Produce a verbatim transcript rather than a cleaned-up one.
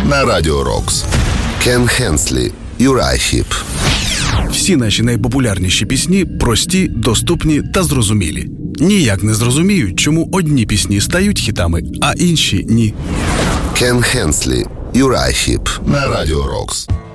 на Радіо Рокс. Кен Хенслі, Юрай Хіп. Всі наші найпопулярніші пісні прості, доступні та зрозумілі. Ніяк не зрозуміють, чому одні пісні стають хітами, а інші – ні. Кен Хенслі, Юрай Хіп на Радіо Рокс.